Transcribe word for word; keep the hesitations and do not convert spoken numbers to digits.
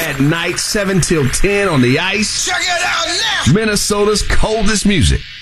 At night, seven till ten on the ice. Check it out now. Minnesota's coldest music.